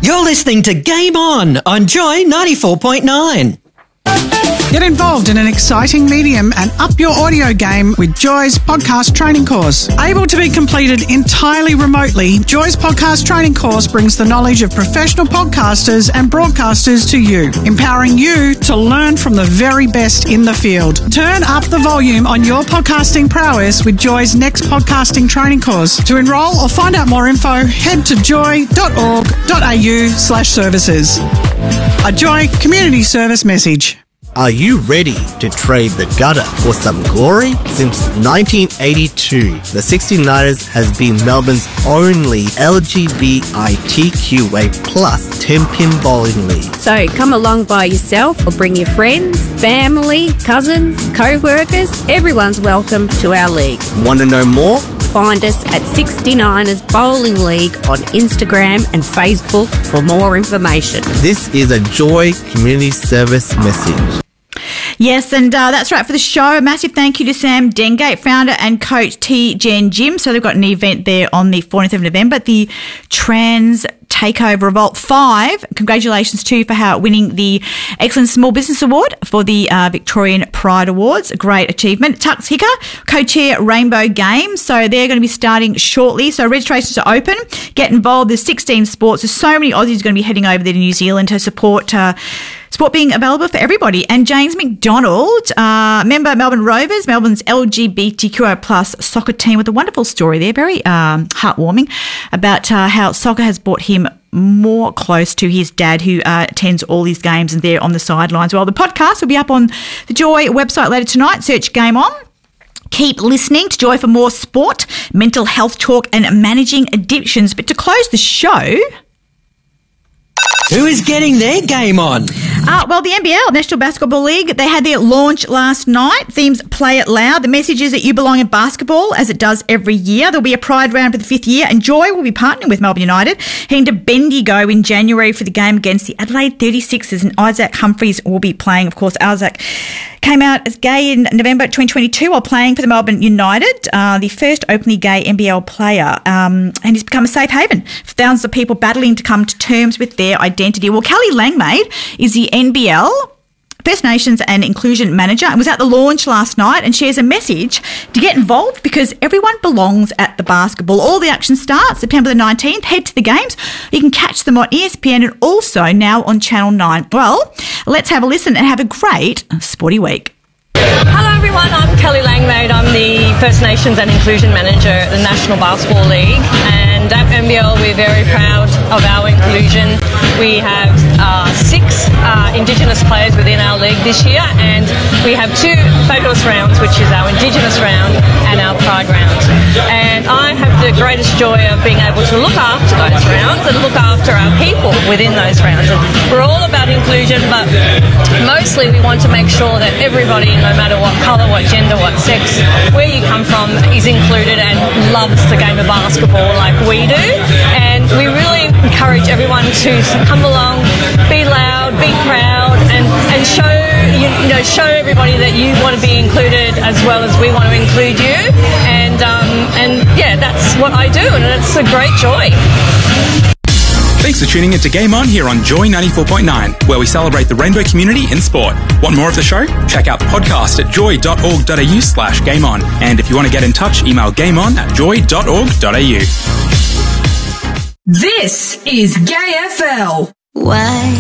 You're listening to Game On Joy 94.9. Get involved in an exciting medium and up your audio game with Joy's podcast training course. Able to be completed entirely remotely, Joy's podcast training course brings the knowledge of professional podcasters and broadcasters to you, empowering you to learn from the very best in the field. Turn up the volume on your podcasting prowess with Joy's next podcasting training course. To enrol or find out more info, head to joy.org.au/services. A Joy community service message. Are you ready to trade the gutter for some glory? Since 1982, the 69ers has been Melbourne's only LGBTQA+ 10-pin bowling league. So come along by yourself or bring your friends, family, cousins, co-workers. Everyone's welcome to our league. Want to know more? Find us at 69ers Bowling League on Instagram and Facebook for more information. This is a Joy community service message. Yes, and that's right for the show. A massive thank you to Sam Dengate, founder and coach T-Gen Gym. So they've got an event there on the 14th of November, the Trans Takeover Revolt 5. Congratulations to you for winning the Excellent Small Business Award for the Victorian Pride Awards. A great achievement. Tux Hicker, co-chair Rainbow Games. So they're going to be starting shortly. So registrations are open. Get involved. There's 16 sports. There's so many Aussies going to be heading over there to New Zealand to support sport being available for everybody. And James McDonald, member Melbourne Rovers, Melbourne's LGBTQI+ soccer team, with a wonderful story there, very heartwarming, about how soccer has brought him more close to his dad, who attends all his games and they're on the sidelines. Well, the podcast will be up on the Joy website later tonight. Search Game On. Keep listening to Joy for more sport, mental health talk and managing addictions. But to close the show... Who is getting their game on? Well, the NBL, National Basketball League, they had their launch last night. Themes Play It Loud. The message is that you belong in basketball, as it does every year. There'll be a Pride round for the 5th year, and Joy will be partnering with Melbourne United, heading to Bendigo in January for the game against the Adelaide 36ers, and Isaac Humphries will be playing. Of course, Isaac came out as gay in November 2022 while playing for the Melbourne United, the first openly gay NBL player, and he's become a safe haven for thousands of people battling to come to terms with their identity. Well, Kelly Langmaid is the NBL First Nations and Inclusion Manager and was at the launch last night and shares a message to get involved because everyone belongs at the basketball. All the action starts September the 19th. Head to the games. You can catch them on ESPN and also now on Channel 9. Well, let's have a listen and have a great sporty week. Hello everyone, I'm Kelly Langmaid. I'm the First Nations and Inclusion Manager at the National Basketball League, and at NBL we're very proud of our inclusion. We have 6 Indigenous players within our league this year, and we have 2 fabulous rounds, which is our Indigenous round and our Pride round. And I have the greatest joy of being able to look after those rounds and look after our people within those rounds. And we're all about inclusion, but mostly we want to make sure that everybody, no matter what colour, what gender, what sex, where you come from, is included and loves the game of basketball like we do. And we really encourage everyone to come along, be loud, be proud, and show show everybody that you want to be included as well as we want to include you. And yeah, that's what I do, and it's a great joy. Thanks for tuning in to Game On here on Joy 94.9, where we celebrate the rainbow community in sport. Want more of the show? Check out the podcast at joy.org.au/gameon. And if you want to get in touch, email gameon@joy.org.au. This is Gay FL. Why